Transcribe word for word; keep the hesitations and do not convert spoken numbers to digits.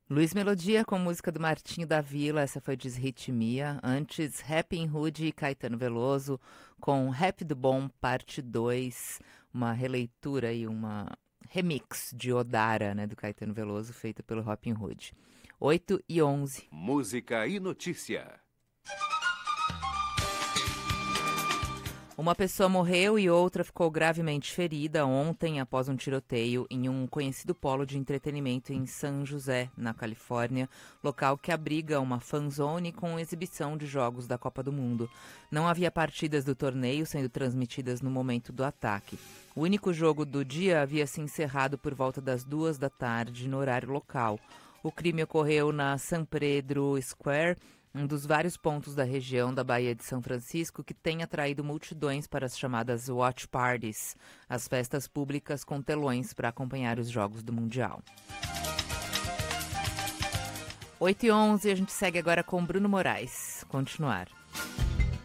Luiz Melodia com música do Martinho da Vila, essa foi Desritmia. Antes, Rap em Hood e Caetano Veloso com Rap do Bom, parte dois, uma releitura e uma remix de Odara, né, do Caetano Veloso, feita pelo Robin Hood. oito e onze. Música e notícia. Uma pessoa morreu e outra ficou gravemente ferida ontem após um tiroteio em um conhecido polo de entretenimento em San José, na Califórnia, local que abriga uma fanzone com exibição de jogos da Copa do Mundo. Não havia partidas do torneio sendo transmitidas no momento do ataque. O único jogo do dia havia se encerrado por volta das duas da tarde no horário local. O crime ocorreu na San Pedro Square, um dos vários pontos da região da Baía de São Francisco que tem atraído multidões para as chamadas watch parties, as festas públicas com telões para acompanhar os jogos do Mundial. oito e onze, a gente segue agora com Bruno Moraes. Continuar.